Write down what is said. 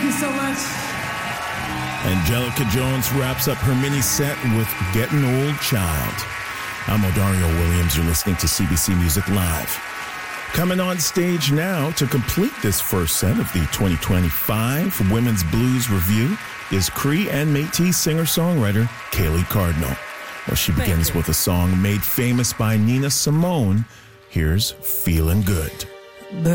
Thank you so much. Angelica Jones wraps up her mini set with Getting Old Child. I'm Odario Williams. You're listening to CBC Music Live. Coming on stage now to complete this first set of the 2025 Women's Blues Review is Cree and Métis singer-songwriter Kaylee Cardinal. Well, she begins with a song made famous by Nina Simone. Here's Feelin' Good.